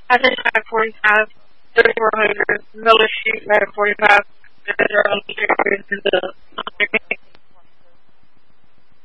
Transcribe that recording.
Average at 45, 3400, Miller Street at 45, and there are other areas in the